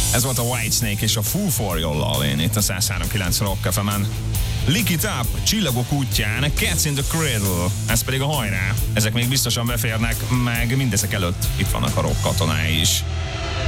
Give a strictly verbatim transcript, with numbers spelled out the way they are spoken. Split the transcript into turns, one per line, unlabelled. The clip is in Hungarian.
Ez volt a Whitesnake és a Fool for Your Lovin' itt a száz három kilenc Rock ef emen. Lick It Up, Csillagok útján, Cats in the Cradle, ez pedig a hajrá. Ezek még biztosan beférnek, meg mindezek előtt itt vannak a rock katonái is.